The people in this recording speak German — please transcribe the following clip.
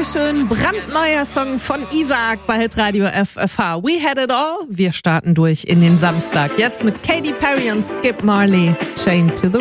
Dankeschön. Brandneuer Song von Isaac bei Hitradio FFH. We had it all. Wir starten durch in den Samstag. Jetzt mit Katy Perry und Skip Marley. Chained to the